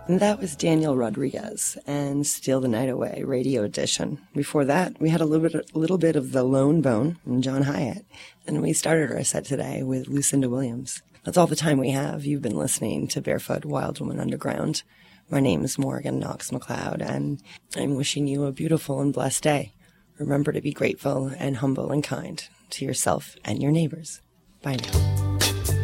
And that was Daniel Rodriguez and Steal the Night Away, Radio Edition. Before that, we had a little bit of The Lone Bone and John Hyatt. And we started our set today with Lucinda Williams. That's all the time we have. You've been listening to Barefoot Wild Woman Underground. My name is Morgan Knox McLeod, and I'm wishing you a beautiful and blessed day. Remember to be grateful and humble and kind to yourself and your neighbors. Bye now.